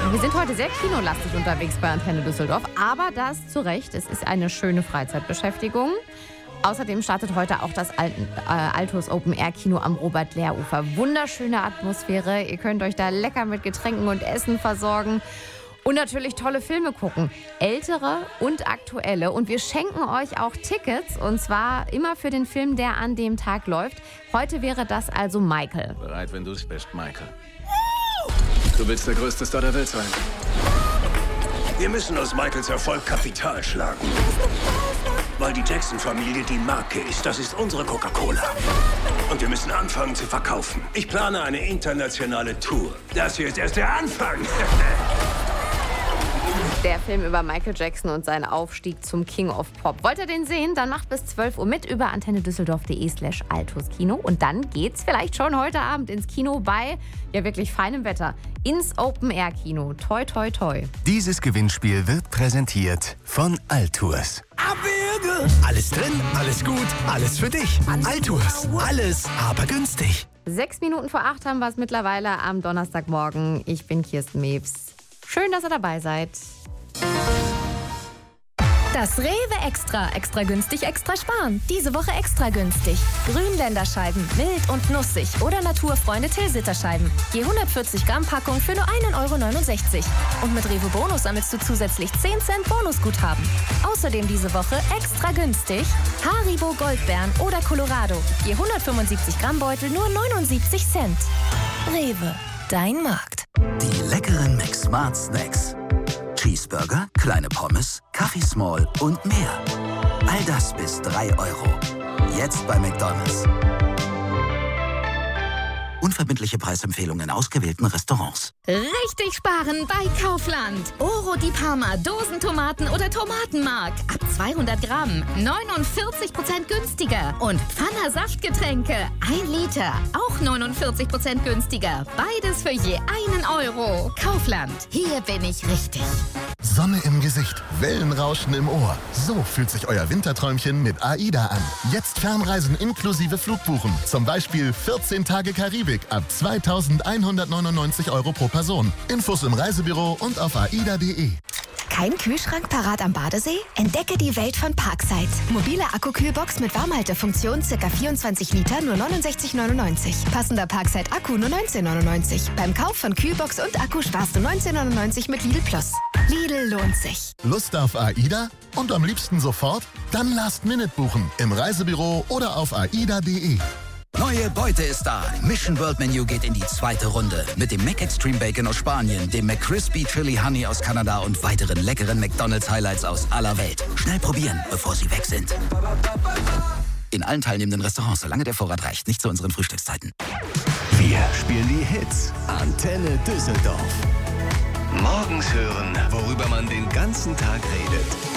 Wir sind heute sehr kinolastig unterwegs bei Antenne Düsseldorf, aber das zu Recht. Es ist eine schöne Freizeitbeschäftigung. Außerdem startet heute auch das Altus Open Air Kino am Robert-Lehr-Ufer. Wunderschöne Atmosphäre. Ihr könnt euch da lecker mit Getränken und Essen versorgen. Und natürlich tolle Filme gucken. Ältere und aktuelle. Und wir schenken euch auch Tickets. Und zwar immer für den Film, der an dem Tag läuft. Heute wäre das also Michael. Bereit, wenn du es bist, Michael. Du willst der größte Star der Welt sein. Wir müssen aus Michaels Erfolg Kapital schlagen. Weil die Jackson-Familie die Marke ist. Das ist unsere Coca-Cola. Und wir müssen anfangen zu verkaufen. Ich plane eine internationale Tour. Das hier ist erst der Anfang. Der Film über Michael Jackson und seinen Aufstieg zum King of Pop. Wollt ihr den sehen? Dann macht bis 12 Uhr mit über antennedüsseldorf.de/altuskino. Und dann geht's vielleicht schon heute Abend ins Kino bei, ja wirklich feinem Wetter, ins Open-Air-Kino. Toi, toi, toi. Dieses Gewinnspiel wird präsentiert von Altours. Alles drin, alles gut, alles für dich. Altours, alles, aber günstig. 6 Minuten vor 8 haben wir es mittlerweile am Donnerstagmorgen. Ich bin Kirsten Mewes. Schön, dass ihr dabei seid. Das Rewe Extra. Extra günstig, extra sparen. Diese Woche extra günstig. Grünländerscheiben, mild und nussig oder Naturfreunde Tilsiterscheiben. Je 140 Gramm Packung für nur 1,69 €. Und mit Rewe Bonus sammelst du zusätzlich 10 Cent Bonusguthaben. Außerdem diese Woche extra günstig Haribo Goldbeeren oder Colorado. Je 175 Gramm Beutel nur 79 Cent. Rewe, dein Markt. Die leckeren McSmart Snacks. Cheeseburger, kleine Pommes, Kaffee Small und mehr. All das bis 3 €. Jetzt bei McDonald's. Unverbindliche Preisempfehlungen in ausgewählten Restaurants. Richtig sparen bei Kaufland. Oro di Parma, Dosentomaten oder Tomatenmark. Ab 200 Gramm, 49% günstiger. Und Pfanner Saftgetränke, 1 Liter, auch 49% günstiger. Beides für je 1 €. Kaufland, hier bin ich richtig. Sonne im Gesicht, Wellenrauschen im Ohr. So fühlt sich euer Winterträumchen mit AIDA an. Jetzt Fernreisen inklusive Flugbuchen. Zum Beispiel 14 Tage Karibik ab 2.199 € pro Person. Infos im Reisebüro und auf aida.de. Kein Kühlschrank parat am Badesee? Entdecke die Welt von Parkside. Mobile Akkukühlbox mit Warmhaltefunktion, ca. 24 Liter, nur 69,99 €. Passender Parkside-Akku nur 19,99 €. Beim Kauf von Kühlbox und Akku sparst du 19,99 € mit Lidl Plus. Lidl lohnt sich. Lust auf AIDA? Und am liebsten sofort? Dann Last Minute buchen. Im Reisebüro oder auf aida.de. Neue Beute ist da. Mission World Menu geht in die 2. Runde. Mit dem McExtreme Bacon aus Spanien, dem McCrispy Chili Honey aus Kanada und weiteren leckeren McDonald's Highlights aus aller Welt. Schnell probieren, bevor sie weg sind. In allen teilnehmenden Restaurants, solange der Vorrat reicht. Nicht zu unseren Frühstückszeiten. Wir spielen die Hits. Antenne Düsseldorf. Morgens hören, worüber man den ganzen Tag redet.